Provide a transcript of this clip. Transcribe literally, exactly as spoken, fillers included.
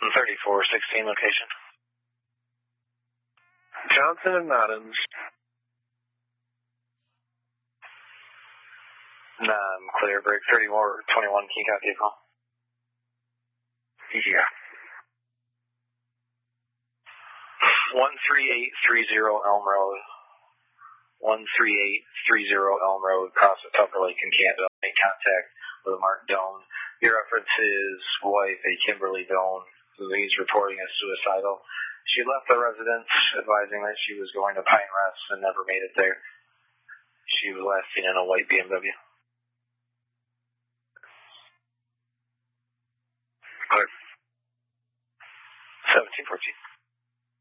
thirty-four sixteen location. Johnson and Noddens. Um, clear, break thirty-one twenty-one, key copy vehicle. Yeah. one three eight three zero Elm Road. one three eight three zero Elm Road, across the Tupper Lake in Canada. Make contact with Mark Doan. Your reference is wife, a Kimberly Doan, who he's reporting as suicidal. She left the residence, advising that she was going to Pine Rest and never made it there. She was last seen in a white B M W. Clear. seventeen fourteen.